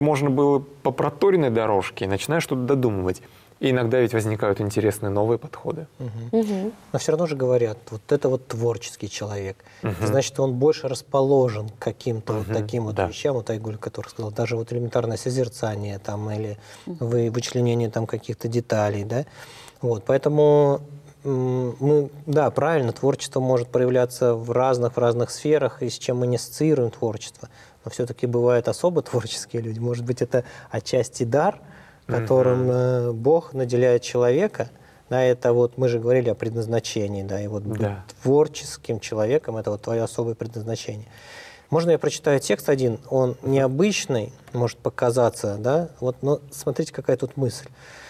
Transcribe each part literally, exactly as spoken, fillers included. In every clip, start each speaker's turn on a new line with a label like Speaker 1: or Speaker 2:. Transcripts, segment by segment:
Speaker 1: можно было по проторенной дорожке, начинаешь что-то додумывать. И иногда ведь возникают интересные новые подходы.
Speaker 2: Угу. Угу. Но все равно же говорят, вот это вот творческий человек. Угу. Значит, он больше расположен к каким-то угу. вот таким вот да. вещам, вот Айгуль, который сказал, даже вот элементарное созерцание там, или вы, вычленение там каких-то деталей. Да? Вот, поэтому мы, да, правильно, творчество может проявляться в разных, в разных сферах, и с чем мы не ассоциируем творчество. Но все-таки бывают особо творческие люди. Может быть, это отчасти дар, которым mm-hmm. Бог наделяет человека, да, это вот мы же говорили о предназначении, да, и вот быть да. творческим человеком, это вот твое особое предназначение. Можно я прочитаю текст один, он необычный, может показаться, да, вот, но смотрите, какая тут мысль.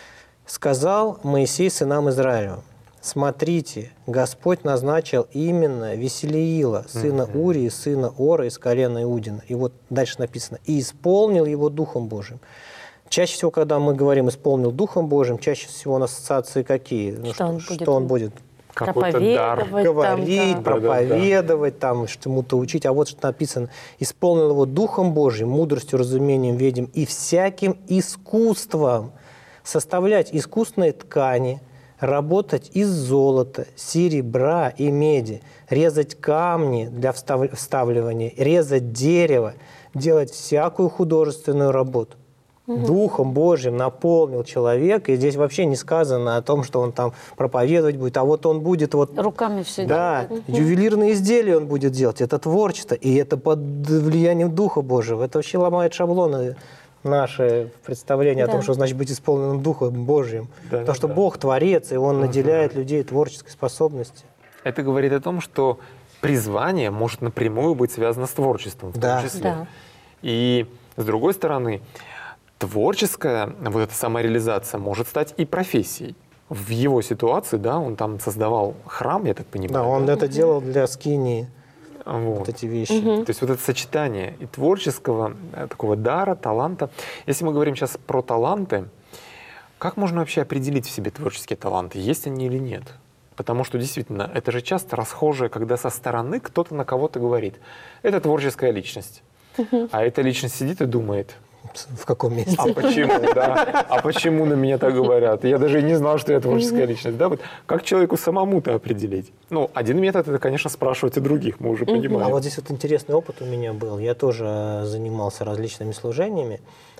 Speaker 2: «Сказал Моисей сынам Израилевым, смотрите, Господь назначил именно Веселиила, сына mm-hmm. Урии, сына Ора из колена Иудина». И вот дальше написано, «и исполнил его Духом Божиим». Чаще всего, когда мы говорим «исполнил Духом Божиим», чаще всего у нас ассоциации какие?
Speaker 3: Что,
Speaker 2: ну, что,
Speaker 3: он, будет
Speaker 2: что он будет
Speaker 3: проповедовать,
Speaker 2: говорить,
Speaker 3: там,
Speaker 2: да. проповедовать,
Speaker 1: да, да,
Speaker 2: там, чему-то учить. А вот что написано «исполнил его Духом Божиим, мудростью, разумением, ведением и всяким искусством составлять искусственные ткани, работать из золота, серебра и меди, резать камни для вставливания, резать дерево, делать всякую художественную работу». Угу. Духом Божьим наполнил человека, и здесь вообще не сказано о том, что он там проповедовать будет, а вот он будет вот...
Speaker 3: Руками все
Speaker 2: да,
Speaker 3: делать.
Speaker 2: Да, ювелирные изделия он будет делать, это творчество, и это под влиянием Духа Божьего. Это вообще ломает шаблоны наше представление да. о том, что значит быть исполненным Духом Божьим. Да, Потому да, что да. Бог творец, и Он угу. наделяет людей творческой способностью.
Speaker 1: Это говорит о том, что призвание может напрямую быть связано с творчеством в
Speaker 2: да.
Speaker 1: том числе.
Speaker 3: Да.
Speaker 1: И с другой стороны, творческая вот эта самореализация может стать и профессией. В его ситуации, да, он там создавал храм, я так понимаю.
Speaker 2: Да, он
Speaker 1: да?
Speaker 2: это делал для скинии,
Speaker 1: вот.
Speaker 2: вот эти вещи.
Speaker 3: Угу.
Speaker 1: То есть вот это сочетание и творческого, такого дара, таланта. Если мы говорим сейчас про таланты, как можно вообще определить в себе творческие таланты, есть они или нет? Потому что действительно, это же часто расхожее, когда со стороны кто-то на кого-то говорит. Это творческая личность. Угу. А эта личность сидит и думает...
Speaker 2: В каком месте?
Speaker 1: А почему, да? А почему на меня так говорят? Я даже и не знал, что я творческая личность. Да? Вот как человеку самому-то определить? Ну, один метод — это, конечно, спрашивать у других, мы уже понимаем.
Speaker 2: А вот здесь вот интересный опыт у меня был. Я тоже занимался различными служениями.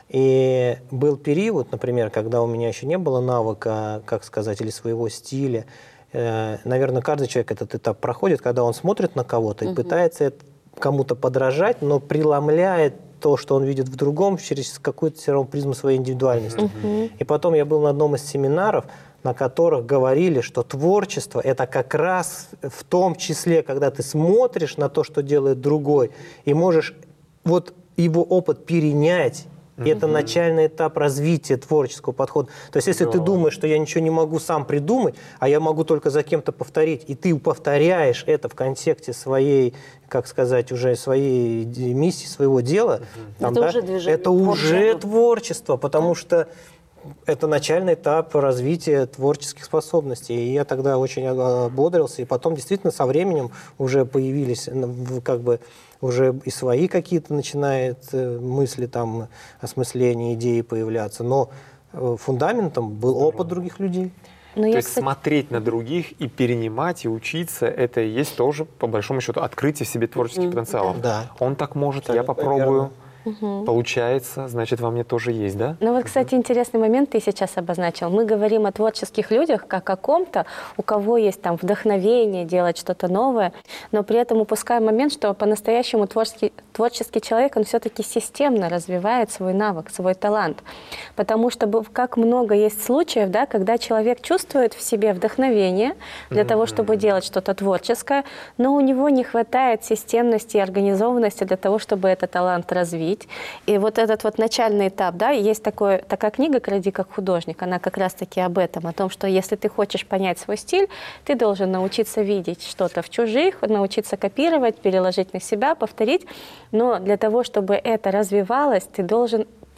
Speaker 2: И был период, например, когда у меня еще не было навыка, как сказать, или своего стиля. Наверное, каждый человек этот этап проходит, когда он смотрит на кого-то и пытается кому-то подражать, но преломляет то, что он видит в другом, через какую-то все равно призму своей индивидуальности. Uh-huh. И потом я был на одном из семинаров, на которых говорили, что творчество – это как раз в том числе, когда ты смотришь на то, что делает другой, и можешь вот его опыт перенять. И это uh-huh. начальный этап развития творческого подхода. То есть если да. ты думаешь, что я ничего не могу сам придумать, а я могу только за кем-то повторить, и ты повторяешь это в контексте своей, как сказать, уже своей миссии, своего дела, uh-huh. там,
Speaker 3: это,
Speaker 2: да,
Speaker 3: уже, движение,
Speaker 2: это уже творчество, потому что это начальный этап развития творческих способностей. И я тогда очень ободрился, и потом действительно со временем уже появились как бы уже и свои какие-то начинают мысли, там, осмысления, идеи появляться. Но фундаментом был опыт других людей.
Speaker 1: Но То есть кстати... смотреть на других и перенимать, и учиться, это и есть тоже, по большому счету, открытие в себе творческих потенциалов.
Speaker 2: Да.
Speaker 1: Он так может,
Speaker 2: Абсолютно
Speaker 1: я попробую.
Speaker 2: верно.
Speaker 3: Угу.
Speaker 1: Получается, значит, во мне тоже есть, да?
Speaker 3: Ну вот, кстати, интересный момент ты сейчас обозначил. Мы говорим о творческих людях как о ком-то, у кого есть там вдохновение делать что-то новое, но при этом упускаем момент, что по-настоящему творческий, творческий человек, он все-таки системно развивает свой навык, свой талант. Потому что как много есть случаев, да, когда человек чувствует в себе вдохновение для mm-hmm. того, чтобы делать что-то творческое, но у него не хватает системности и организованности для того, чтобы этот талант развить. И вот этот вот начальный этап, да, есть такое, такая книга «Кради как художник», она как раз-таки об этом, о том, что если ты хочешь понять свой стиль, ты должен научиться видеть что-то в чужих, научиться копировать, переложить на себя, повторить, но для того, чтобы это развивалось, ты должен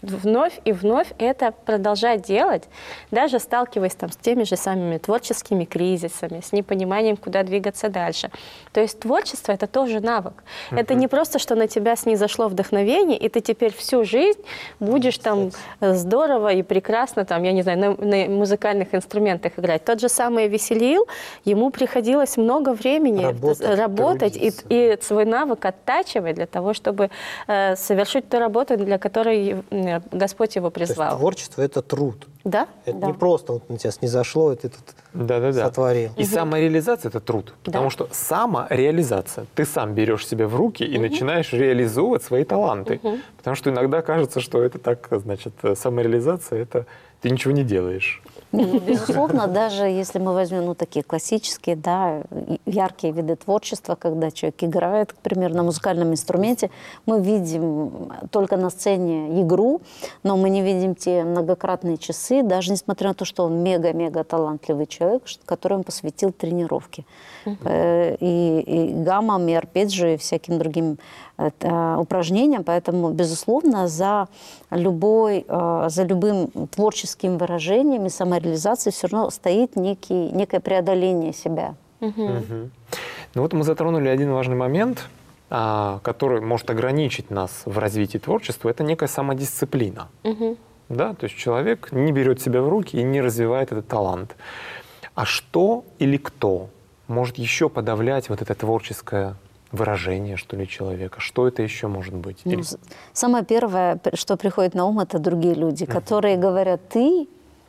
Speaker 3: вновь и вновь это продолжать делать, даже сталкиваясь там с теми же самыми творческими кризисами, с непониманием, куда двигаться дальше. То есть творчество — это тоже навык. Uh-huh. Это не просто, что на тебя снизошло вдохновение, и ты теперь всю жизнь будешь там здорово и прекрасно, там, я не знаю, на, на музыкальных инструментах играть. Тот же самый Веселил, ему приходилось много времени работать, работать и, и свой навык оттачивать для того, чтобы э, совершить ту работу, для которой Господь его призвал.
Speaker 2: То есть творчество — это труд.
Speaker 3: Да?
Speaker 2: Это
Speaker 3: да.
Speaker 2: не просто вот на тебя снизошло, и ты тут
Speaker 1: да, да, да.
Speaker 2: сотворил.
Speaker 1: И угу. самореализация — это труд. Потому
Speaker 3: да.
Speaker 1: что самореализация, ты сам берешь себя в руки и угу. начинаешь реализовывать свои таланты. Угу. Потому что иногда кажется, что это так, значит, самореализация — это ты ничего не делаешь.
Speaker 4: Ну, безусловно, даже если мы возьмем ну, такие классические, да, яркие виды творчества, когда человек играет, к примеру, на музыкальном инструменте, мы видим только на сцене игру, но мы не видим те многократные часы, даже несмотря на то, что он мега-мега талантливый человек, который он посвятил тренировке. Uh-huh. И, и гаммам, и арпеджио, и всяким другим это, упражнениям. Поэтому, безусловно, за, любой, за любым творческим выражением и самореализацией все равно стоит некий, некое преодоление себя.
Speaker 3: Uh-huh.
Speaker 1: Uh-huh. Ну вот мы затронули один важный момент, который может ограничить нас в развитии творчества. Это некая самодисциплина. Uh-huh. Да? То есть человек не берет себя в руки и не развивает этот талант. А что или кто может еще подавлять вот это творческое выражение, что ли, человека? Что это еще может быть?
Speaker 4: Ну,
Speaker 1: Или...
Speaker 4: Самое первое, что приходит на ум, это другие люди, которые говорят: ты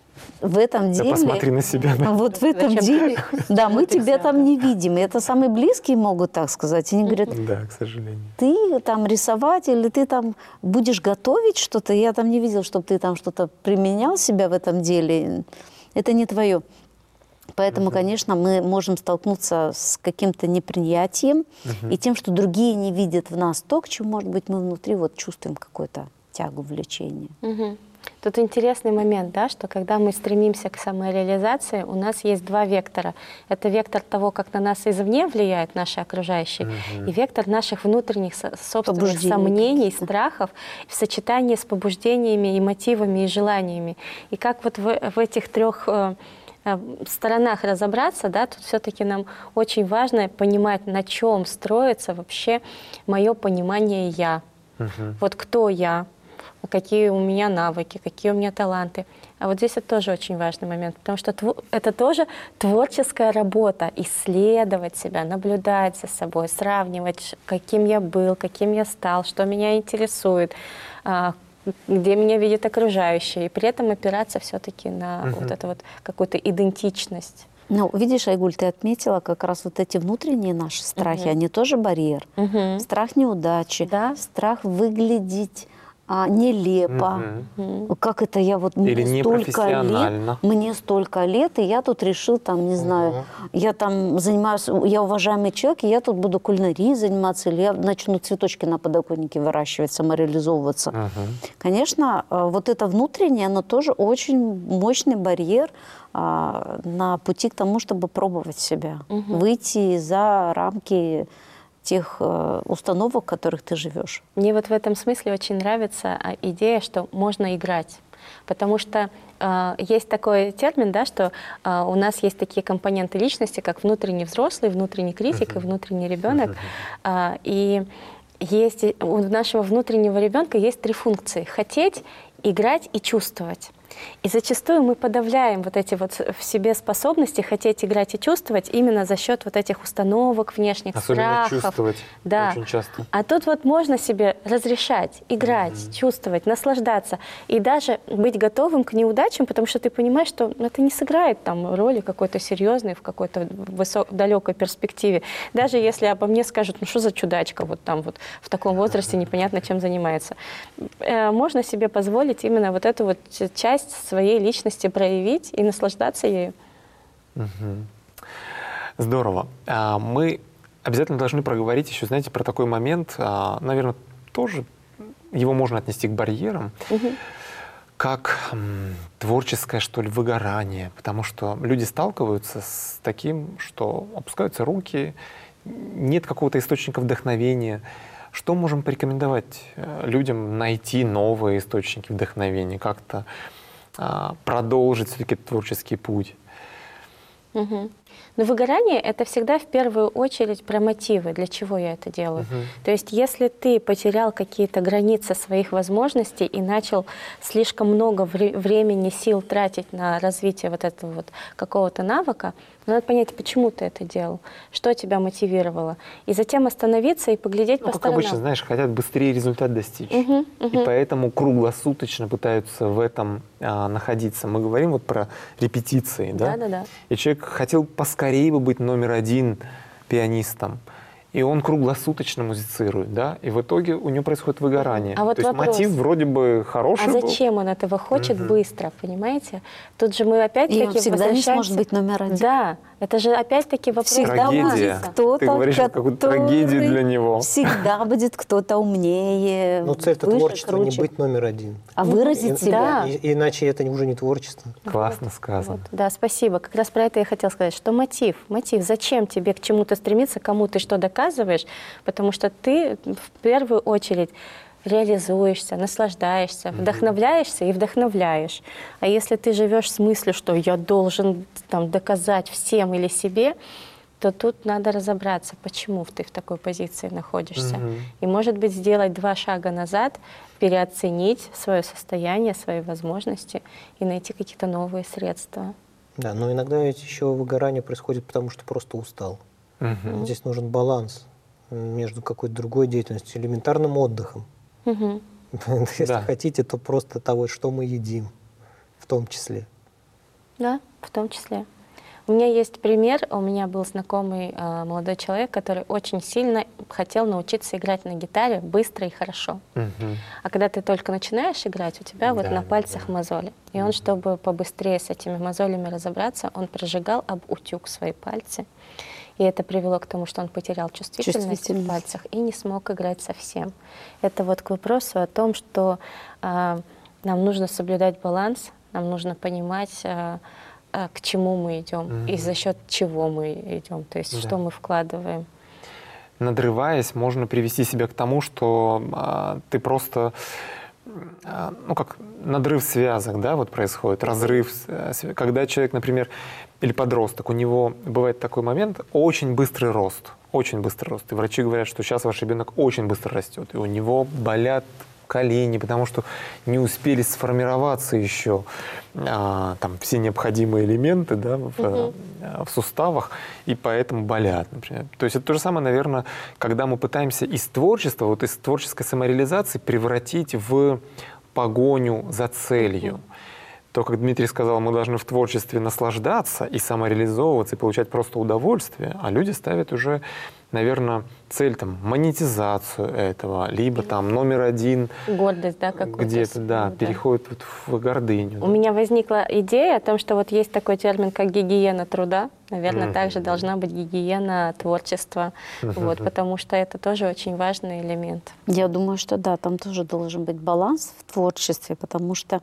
Speaker 4: в этом деле...
Speaker 1: Да посмотри на себя. Да?
Speaker 4: Вот в этом деле... Да, мы тебя там не видим. И это самые близкие могут так сказать. Они говорят:
Speaker 1: да, к сожалению.
Speaker 4: Ты там рисовать или ты там будешь готовить что-то? Я там не видел, чтобы ты там что-то применял себя в этом деле. Это не твое. Поэтому, uh-huh. конечно, мы можем столкнуться с каким-то неприятием uh-huh. и тем, что другие не видят в нас то, к чему, может быть, мы внутри вот чувствуем какую-то тягу, влечение.
Speaker 3: Uh-huh. Тут интересный момент, да, что когда мы стремимся к самореализации, у нас есть два вектора. Это вектор того, как на нас извне влияют наши окружающие, uh-huh. и вектор наших внутренних собственных сомнений, страхов в сочетании с побуждениями и мотивами и желаниями. И как вот в, в этих трех сторонах разобраться, да, тут все-таки нам очень важно понимать, на чем строится вообще мое понимание «я». Uh-huh. Вот кто я, какие у меня навыки, какие у меня таланты. А вот здесь это тоже очень важный момент, потому что тв- это тоже творческая работа, исследовать себя, наблюдать за собой, сравнивать, каким я был, каким я стал, что меня интересует, где меня видят окружающие, и при этом опираться все-таки на uh-huh. вот эту вот какую-то идентичность.
Speaker 4: Ну, видишь, Айгуль, ты отметила как раз вот эти внутренние наши страхи, uh-huh. они тоже барьер. Uh-huh. Страх неудачи, да? Страх выглядеть а, нелепо. Uh-huh. Как это я вот... Мне
Speaker 1: Или
Speaker 4: столько лет, мне столько лет, и я тут решил, там, не знаю, uh-huh. я там занимаюсь, я уважаемый человек, и я тут буду кулинарией заниматься, или я начну цветочки на подоконнике выращивать, самореализовываться. Uh-huh. Конечно, вот это внутреннее, оно тоже очень мощный барьер а, на пути к тому, чтобы пробовать себя, uh-huh. выйти за рамки тех э, установок, в которых ты живешь.
Speaker 3: Мне вот в этом смысле очень нравится идея, что можно играть. Потому что э, есть такой термин, да, что э, у нас есть такие компоненты личности, как внутренний взрослый, внутренний критик uh-huh. и внутренний ребенок. Uh-huh. Э, и есть, у нашего внутреннего ребенка есть три функции: хотеть, играть и чувствовать. И зачастую мы подавляем вот эти вот в себе способности хотеть, играть и чувствовать именно за счет вот этих установок внешних,
Speaker 1: особенно
Speaker 3: страхов.
Speaker 1: Чувствовать
Speaker 3: да.
Speaker 1: очень часто.
Speaker 3: А тут вот можно себе разрешать, играть, mm-hmm. чувствовать, наслаждаться и даже быть готовым к неудачам, потому что ты понимаешь, что это не сыграет там роли какой-то серьезной в какой-то высок, далекой перспективе. Даже если обо мне скажут: ну что за чудачка вот там вот в таком возрасте непонятно чем занимается. Э, можно себе позволить именно вот эту вот часть своей личности проявить и наслаждаться ею.
Speaker 1: Угу. Здорово. А, мы обязательно должны проговорить еще, знаете, про такой момент, а, наверное, тоже его можно отнести к барьерам, угу. как м, творческое, что ли, выгорание, потому что люди сталкиваются с таким, что опускаются руки, нет какого-то источника вдохновения, Что можем порекомендовать людям найти новые источники вдохновения, как-то а, продолжить все-таки творческий путь?
Speaker 3: Угу. Но выгорание — это всегда в первую очередь про мотивы, для чего я это делаю. Uh-huh. То есть если ты потерял какие-то границы своих возможностей и начал слишком много вре- времени, сил тратить на развитие вот этого вот какого-то навыка, надо понять, почему ты это делал, что тебя мотивировало. И затем остановиться и поглядеть
Speaker 1: ну,
Speaker 3: по
Speaker 1: как
Speaker 3: сторонам.
Speaker 1: обычно, знаешь, хотят быстрее результат достичь.
Speaker 3: Uh-huh, uh-huh.
Speaker 1: И поэтому круглосуточно пытаются в этом а, находиться. Мы говорим вот про репетиции, да?
Speaker 3: Да-да-да.
Speaker 1: И человек хотел поскорее бы быть номер один пианистом. И он круглосуточно музицирует, да, и в итоге у него происходит выгорание.
Speaker 3: А вот
Speaker 1: То есть
Speaker 3: вопрос.
Speaker 1: мотив вроде бы хороший
Speaker 3: А
Speaker 1: был.
Speaker 3: зачем он этого хочет
Speaker 1: Мгм.
Speaker 3: быстро, понимаете? Тут же мы
Speaker 4: И
Speaker 3: опять-таки
Speaker 4: он всегда не
Speaker 3: возвращаемся...
Speaker 4: сможет быть номер один.
Speaker 3: Да, это же опять-таки вопрос
Speaker 4: Всегда
Speaker 1: Трагедия.
Speaker 3: баланса.
Speaker 4: кто-то,
Speaker 1: Ты говоришь о какой-то трагедии
Speaker 4: который
Speaker 1: для него.
Speaker 4: Всегда будет кто-то умнее,
Speaker 2: Но цель-то
Speaker 4: выше,
Speaker 2: творчества не
Speaker 4: круче.
Speaker 2: быть номер один.
Speaker 4: А выразить
Speaker 2: И-
Speaker 4: себя.
Speaker 3: Да.
Speaker 2: и- иначе это уже не творчество.
Speaker 1: Классно сказано.
Speaker 3: Вот, да, спасибо. Как раз про это я хотела сказать, что мотив. Мотив. Зачем тебе к чему-то стремиться, кому ты что доказываешь? Потому что ты в первую очередь реализуешься, наслаждаешься, вдохновляешься и вдохновляешь. А если ты живешь с мыслью, что я должен там, доказать всем или себе, то тут надо разобраться, почему ты в такой позиции находишься.
Speaker 1: Мгм.
Speaker 3: И, может быть, сделать два шага назад, переоценить свое состояние, свои возможности и найти какие-то новые средства.
Speaker 2: Да, но иногда ведь еще выгорание происходит потому, что просто устал.
Speaker 1: Мгм.
Speaker 2: Здесь нужен баланс между какой-то другой деятельностью, элементарным отдыхом.
Speaker 3: Мгм.
Speaker 2: Если
Speaker 1: Да.
Speaker 2: хотите, то просто того, что мы едим, в том числе.
Speaker 3: Да, в том числе. У меня есть пример. У меня был знакомый э, молодой человек, который очень сильно хотел научиться играть на гитаре быстро и хорошо.
Speaker 1: Мгм.
Speaker 3: А когда ты только начинаешь играть, у тебя вот
Speaker 1: Да,
Speaker 3: на
Speaker 1: да,
Speaker 3: пальцах
Speaker 1: да.
Speaker 3: мозоли. И он, чтобы побыстрее с этими мозолями разобраться, он прожигал об утюг свои пальцы. И это привело к тому, что он потерял чувствительность,
Speaker 4: Чувствительность.
Speaker 3: в пальцах и не смог играть совсем. Это вот к вопросу о том, что э, нам нужно соблюдать баланс, нам нужно понимать, э, э, к чему мы идем и
Speaker 1: Мгм.
Speaker 3: за счет чего мы идем, то есть
Speaker 1: Да.
Speaker 3: что мы вкладываем.
Speaker 1: Надрываясь, можно привести себя к тому, что а, ты просто, а, ну как надрыв связок, да, вот происходит, разрыв, э, св- когда человек, например, или подросток, у него бывает такой момент, очень быстрый рост, очень быстрый рост, и врачи говорят, что сейчас ваш ребенок очень быстро растет, и у него болят колени, потому что не успели сформироваться еще а, там все необходимые элементы, да, в,
Speaker 3: Мгм.
Speaker 1: а, в суставах, и поэтому болят, например. То есть это то же самое, наверное, когда мы пытаемся из творчества, вот из творческой самореализации превратить в погоню за целью. То, как Дмитрий сказал, мы должны в творчестве наслаждаться и самореализовываться, и получать просто удовольствие, а люди ставят уже, наверное, цель там монетизацию этого, либо там номер один
Speaker 3: Гордость, да, какую-то.
Speaker 1: где-то, да,
Speaker 3: Ну,
Speaker 1: переходит вот в гордыню.
Speaker 3: У
Speaker 1: да.
Speaker 3: меня возникла идея о том, что вот есть такой термин, как гигиена труда. Наверное,
Speaker 1: Мгм.
Speaker 3: также должна быть гигиена творчества, вот, потому что это тоже очень важный элемент.
Speaker 4: Я думаю, что да, там тоже должен быть баланс в творчестве, потому что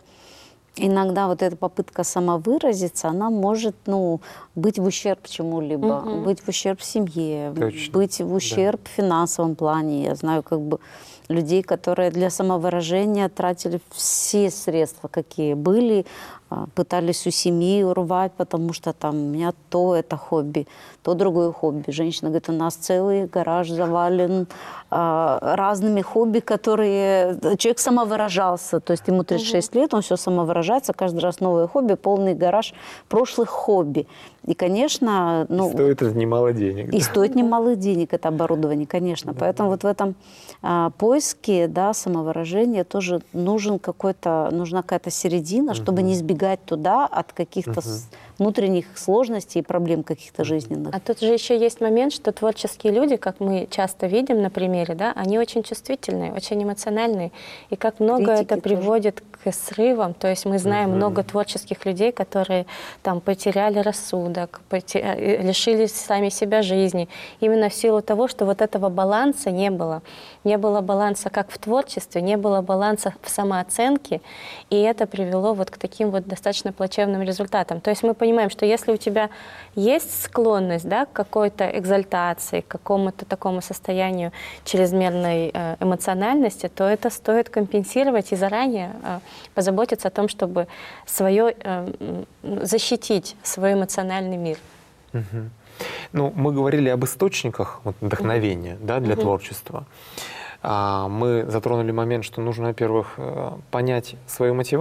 Speaker 4: иногда вот эта попытка самовыразиться, она может, ну, быть в ущерб чему-либо,
Speaker 3: Мгм.
Speaker 4: быть в ущерб семье,
Speaker 1: Точно,
Speaker 4: быть в ущерб в финансовом плане. Я знаю как бы людей, которые для самовыражения тратили все средства, какие были, а, пытались у семьи урвать, потому что там у меня то это хобби, то другое хобби. Женщина говорит, у нас целый гараж завален а, разными хобби, которые... Человек самовыражался, то есть ему тридцать шесть лет, он все самовыражается, каждый раз новое хобби, полный гараж прошлых хобби. И, конечно...
Speaker 1: И
Speaker 4: ну,
Speaker 1: стоит это немало денег.
Speaker 4: и
Speaker 1: да.
Speaker 4: стоит немалых денег это оборудование, конечно. Поэтому вот в этом а, поиске, да, самовыражения тоже нужен какой-то, нужна какая-то середина, чтобы не сбегать туда от каких-то с- внутренних сложностей и проблем каких-то жизненных.
Speaker 3: А тут же еще есть момент, что творческие люди, как мы часто видим на примере, да, они очень чувствительные, очень эмоциональные. И как много
Speaker 4: Критики
Speaker 3: это
Speaker 4: тоже.
Speaker 3: приводит к и срывом. То есть мы знаем mm-hmm. много творческих людей, которые там потеряли рассудок, потеряли, лишились сами себя жизни. Именно в силу того, что вот этого баланса не было. Не было баланса как в творчестве, не было баланса в самооценке, и это привело вот к таким вот достаточно плачевным результатам. То есть мы понимаем, что если у тебя есть склонность, да, к какой-то экзальтации, к какому-то такому состоянию чрезмерной э, эмоциональности, то это стоит компенсировать и заранее э, позаботиться о том, чтобы свое, э, защитить свой эмоциональный мир.
Speaker 1: Угу. Ну, мы говорили об источниках вот, вдохновения угу. да, для угу. творчества. А, мы затронули момент, что нужно, во-первых, понять свою мотивацию.